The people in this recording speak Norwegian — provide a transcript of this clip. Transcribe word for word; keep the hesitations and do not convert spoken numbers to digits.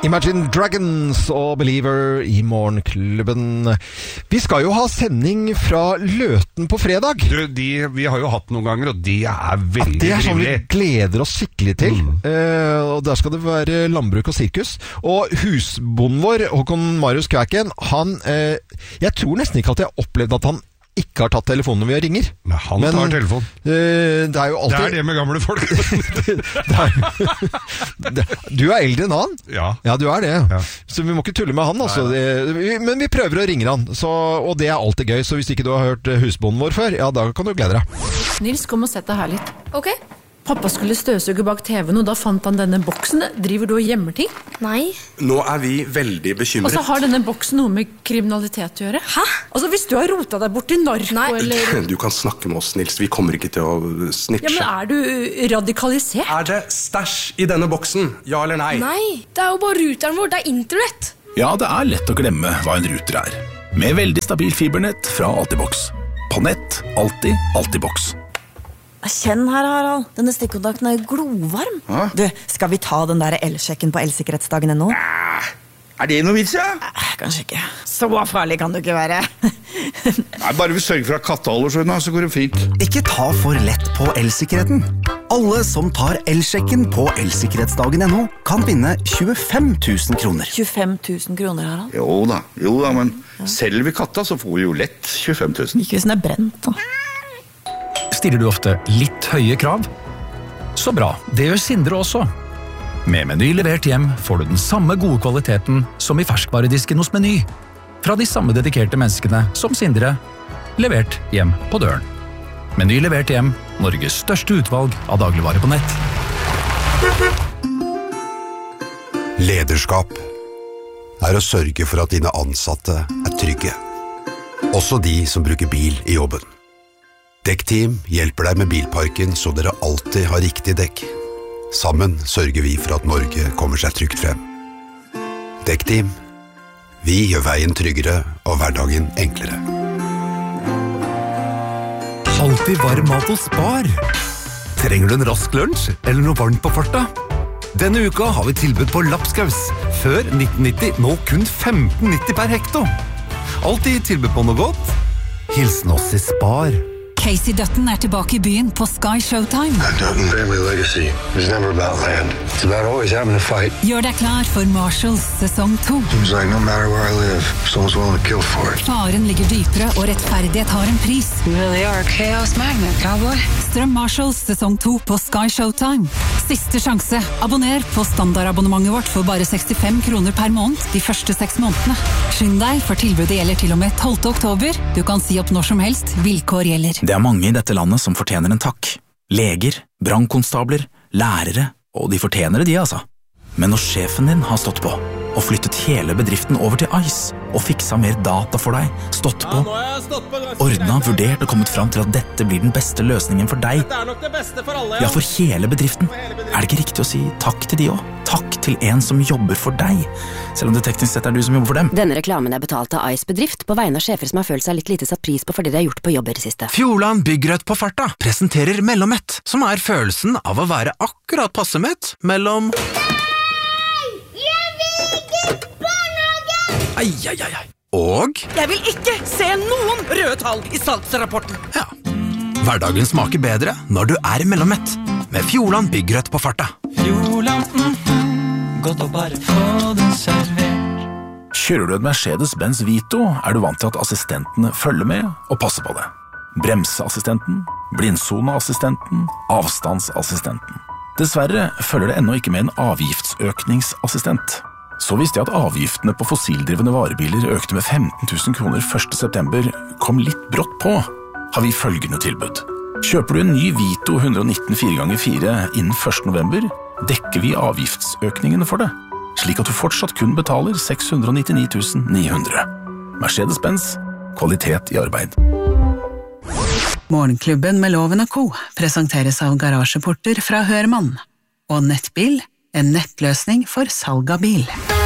Imagine Dragons og Believer i Morgenklubben. Vi skal jo ha sending fra Løten på fredag. Du, de, vi har jo hatt noen ganger, og de er veldig ja, det er sånn trivelig. Vi gleder oss skikkelig til. Mm. Eh, og der skal det være landbruk og sirkus. Og husbonden vår, Håkon Marius Kvæken, han, eh, jeg tror nesten ikke at jeg har opplevd at han ikke har tatt telefonen når vi ringer. Men han Men, tar telefonen. Eh, det er jo alltid... Det er det med gamle folk. det er, det, du er eldre enn han? Ja. Ja, du er det. Ja. Så vi må ikke tulle med han. Altså. Det, vi, men vi prøver å ringe han, så, og det er alltid gøy. Så hvis ikke du har hørt husbonden vår før, ja, da kan du glede deg. Nils, kom og sett deg her litt. Ok. Pappa skulle støvsuge bak T V-en, og da fant han denne boksen. Driver du og gjemmer ting? Nei. Nå er vi veldig bekymret. Og så har denne boksen noe med kriminalitet å gjøre. Hæ? Altså, hvis du har rotet deg bort i narko, Nei. eller... Du kan snakke med oss, Nils. Vi kommer ikke til å snitche. Ja, men er du radikalisert? Er det stæsj i denne boksen? Ja eller nei? Nei, det er jo bare ruteren vår, det er internett. Ja, det er lett å glemme hva en ruter er. Med veldig stabil fibernett fra Altibox. På nett, alltid, Altibox. Kjenn her, Harald. Denne stikkontakten er glovarm. Hæ? Du, skal vi ta den der el-sjekken på elsikkerhetsdagen ennå? Er det noe vits, ja? Eh, kanskje ikke. Så farlig kan du ikke være. Nei, bare vi sørger for at katteholder så unna, så går det fint. Ikke ta for lett på elsikkerheten. Alle som tar el-sjekken på elsikkerhetsdagen ennå kan vinne tjuefem tusen kroner. tjuefem tusen kroner, Harald. Jo da, jo da, men selger vi katta, så får vi jo lett tjuefem tusen. Ikke hvis den er brent, da. Stiller du ofte litt høye krav? Så bra, det gjør Sindre også. Med Meny levert hjem får du den samme gode kvaliteten som i ferskvaredisken hos Meny. Fra de samme dedikerte menneskene som Sindre, levert hjem på døren. Meny levert hjem, Norges største utvalg av dagligvare på nett. Lederskap er å sørge for at dine ansatte er trygge. Også de som bruker bil i jobben. Dekkteam hjelper deg med bilparken så dere alltid har riktig dekk. Sammen sørger vi for at Norge kommer seg trygt frem. Dekkteam. Vi gjør veien tryggere og hverdagen enklere. Alltid varm mat hos Spar. Trenger du en rask lunsj eller noe varmt på farta? Denne uka har vi tilbud på lapskaus. Før nitten nitti, nå kun femten nitti per hekto. Alltid tilbud på noe godt. Hilsen oss i Spar. Casey Dutton er tilbake i byen på Sky Showtime. That Dutton family legacy was never about land. It's about always having to fight. Gjør deg klar for Marshalls sesong to. Seems like no matter where I live, someone's willing to kill for it. Faren ligger dypere, og rettferdighet har en pris. You really are a chaos magnet, cowboy. Strøm Marshalls sesong to på Sky Showtime. Siste sjanse. Abonner på standardabonnementet vårt for bare sekstifem kroner per måned de første seks månedene. Skynd deg, for tilbudet gjelder til og med tolvte oktober. Du kan si opp når som helst. Vilkår gjelder. Det er mange i dette landet som fortjener en takk. Leger, brannkonstabler, lærere, og de fortjener det de, altså. Men når sjefen din har stått på, og flyttet hele bedriften over til Ice, og fiksa mer data for deg, stått på, ordna, vurdert og kommet fram til at dette blir den beste løsningen for deg, Det er nok det beste for alle, ja, for hele bedriften, er det ikke riktig å si takk til de også? Takk til en som jobber for deg, selv om det teknisk sett er du som jobber for dem. Denne reklamen er betalt av Ice bedrift på vegne av sjefer som har følt seg litt lite satt pris på fordi de har gjort på jobber i siste. Fjordland Byggrødt på farta presenterer Mellommett, som er følelsen av å være akkurat passe mett mellom... Ai, ai, ai, ai. Og... Jeg vil ikke se noen røde tall i salgsrapporten. Ja. Hverdagen smaker bedre når du er mellommett. Med Fjordland Byggrødt på farta. Fjordland, mm, godt å bare få den servert. Kjører du en Mercedes-Benz Vito, er du vant til at assistentene følger med og passer på det. Bremseassistenten, blindsoneassistenten, avstandsassistenten. Dessverre følger det ennå ikke med en avgiftsøkningsassistent. Så visste jeg at avgiftene på fossildrivende varebiler økte med femten tusen kroner første september, kom litt brått på, har vi følgende tilbud. Kjøper du en ny Vito ett nitten fire ganger fire innen første november, dekker vi avgiftsøkningene for det, slik at du fortsatt kun betaler seks hundre nittini tusen ni hundre. Mercedes-Benz, kvalitet i arbeid. Morgenklubben med Loven og Co. presenteres av Garasjeporter fra Hørmann og Nettbil, en nettløsning for salg av bil.